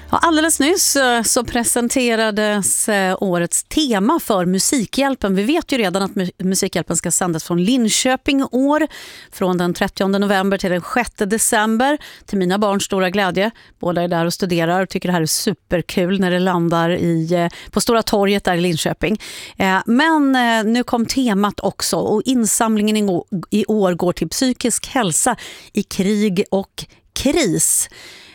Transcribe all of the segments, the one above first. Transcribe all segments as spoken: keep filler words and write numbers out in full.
Ja, alldeles nyss så presenterades årets tema för Musikhjälpen. Vi vet ju redan att Musikhjälpen ska sändas från Linköping år, från den trettionde november till den sjätte december, till mina barns stora glädje. Båda är där och studerar och tycker det här är superkul när det landar i, på Stora torget där i Linköping. Men nu kom temat också, och insamlingen i år går till psykisk hälsa i krig och kris.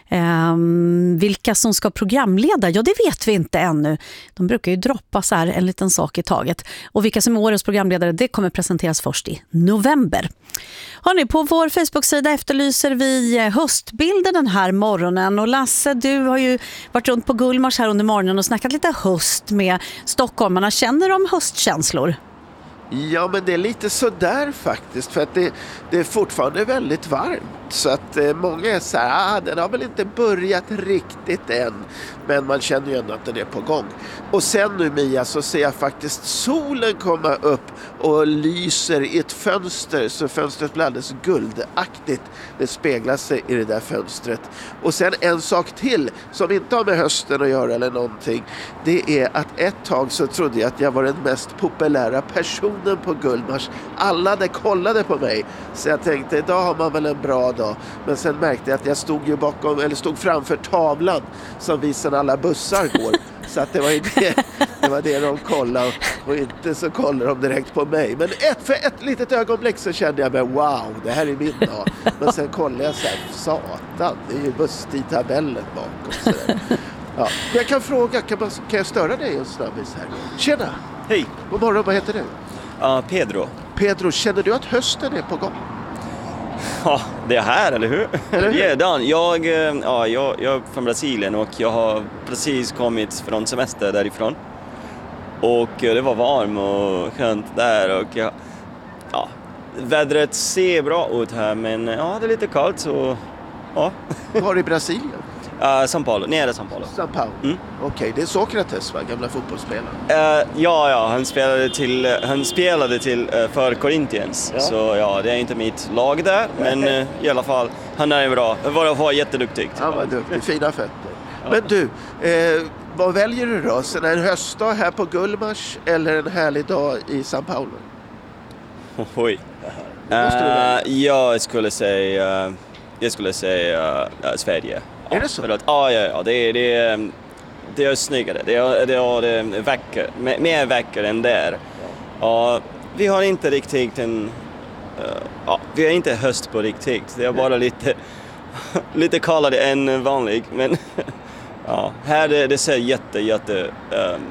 Um, vilka som ska programleda, ja det vet vi inte ännu. De brukar ju droppa så här en liten sak i taget. Och vilka som är årets programledare, det kommer presenteras först i november. Hörrni, på vår Facebook-sida efterlyser vi höstbilder den här morgonen. Och Lasse, du har ju varit runt på Gullmars här under morgonen och snackat lite höst med stockholmarna. Känner de höstkänslor? Ja, men det är lite sådär faktiskt, för att det, det är fortfarande väldigt varmt. Så att eh, många är så här, ah, den har väl inte börjat riktigt än. Men man känner ju ändå att den är på gång. Och sen nu, Mia, så ser jag faktiskt solen komma upp och lyser i ett fönster. Så fönstret blir alldeles guldaktigt. Det speglar sig i det där fönstret. Och sen en sak till som inte har med hösten att göra eller någonting. Det är att ett tag så trodde jag att jag var den mest populära personen på Gullmars. Alla där kollade på mig. Så jag tänkte, idag har man väl en bra dag. Men sen märkte jag att jag stod ju bakom, eller stod framför tavlan som visar alla bussar går. Så att det var ju det, det var det de kollade, och inte så kollade de direkt på mig. Men ett, för ett litet ögonblick så kände jag mig, wow, det här är min dag. Men sen kollade jag så här, satan, det är ju busstidtabellen bakom. Så där. Ja. Men jag kan fråga, kan, man, kan jag störa dig en snabbis här? Tjena! Hej! God morgon, vad heter du? Uh, Pedro. Pedro, känner du att hösten är på gång? Ja, det är här, eller hur? Eller hur? Redan. Jag, ja, jag, jag är från Brasilien och jag har precis kommit från semester därifrån. Och det var varmt och skönt där. Och jag, ja, vädret ser bra ut här, men ja, det är lite kallt. Så, ja. Var i Brasilien? Uh, São Paulo, nere São Paulo. São Paulo, mm. Okej, okay, det är Sokrates, va? Gamla fotbollsspelaren. Uh, ja, ja, han spelade till, han spelade till uh, för Corinthians. Ja. Så ja, det är inte mitt lag där, men uh, i alla fall, han är bra. Han var, var jätteduktig. Han var duktig, fina fötter. Ja. Men du, eh, vad väljer du då? Sen en höstdag här på Gullmars eller en härlig dag i São Paulo? Oj. Uh, jag skulle säga, uh, jag skulle säga uh, Sverige. Är det så? Ja, ja, ja. Det är, det är, det är snyggare. Det är, det är, det är vacker, mer vacker än där. Ja, vi har inte riktigt en... Uh, ja, vi har inte höst på riktigt. Det är bara lite, lite kallare än vanligt. Men ja, här det, det ser jätte, jätte... Um,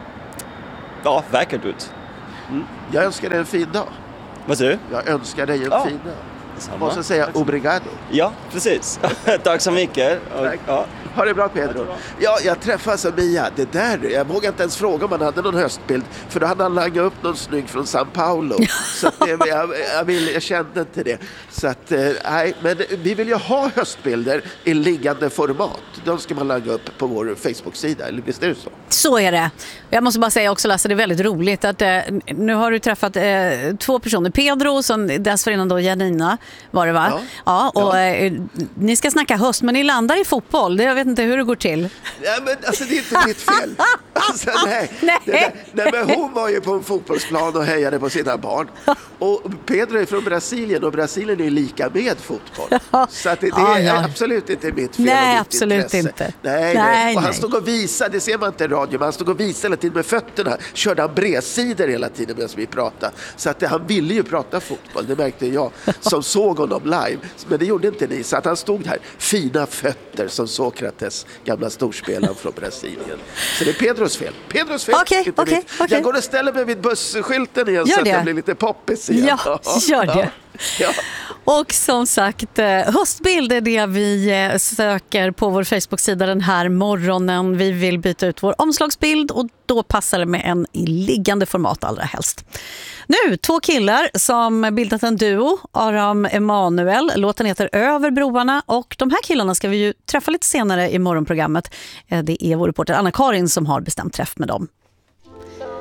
ja, vackert ut. Mm. Jag önskar dig en fin dag. Vad säger du? Jag önskar dig en ja. fin dag. Jag måste säga obrigado. Ja, precis. Tack så mycket. Tack. Ja. Ha det bra, Pedro. Ja, jag träffade Mia. Det där, jag vågade inte ens fråga om han hade någon höstbild. För då hade han langat upp någon snygg från São Paulo. Så att det, jag, jag, vill, jag kände inte det. Så att, nej, men vi vill ju ha höstbilder i liggande format. De ska man langa upp på vår Facebook-sida. Eller visst är det så? Så är det. Jag måste bara säga också, Lasse, det är väldigt roligt att eh, nu har du träffat eh, två personer. Pedro, som dessförinnan då Janina var det, va? Ja. Ja, och ja. Eh, ni ska snacka höst, men ni landar i fotboll. Det, jag vet inte hur det går till. Ja, men alltså det är inte mitt fel. Alltså, nej. Nej. Det där, nej, men hon var ju på en fotbollsplan och hejade på sina barn. Och Pedro är från Brasilien, och Brasilien är lika med fotboll. Så att det, det ja, är ja. absolut inte mitt fel. Nej, och mitt absolut intresse. inte. Nej, nej, nej. Och han nej. stod och visade, det ser man inte i radio, men han stod och visade hela tiden med fötterna. Körde han bredsidor hela tiden medan vi pratade. Så att det, han ville ju prata fotboll, det märkte jag som såg honom live. Men det gjorde inte ni, så att han stod här, fina fötter som Sokrates, gamla storspelaren från Brasilien. Så det är Pedros fel. Pedros fel. Okej, inte okej, mitt. okej. Jag går och ställer mig vid bussskylten igen. Gör så att det. jag blir lite poppis igen. Ja, gör det. Ja. Och som sagt, höstbild är det vi söker på vår Facebook-sida den här morgonen. Vi vill byta ut vår omslagsbild, och då passar det med en i liggande format allra helst. Nu, två killar som bildat en duo, Aram Emanuel. Låten heter Över broarna, och de här killarna ska vi ju träffa lite senare i morgonprogrammet. Det är vår reporter Anna-Karin som har bestämt träff med dem.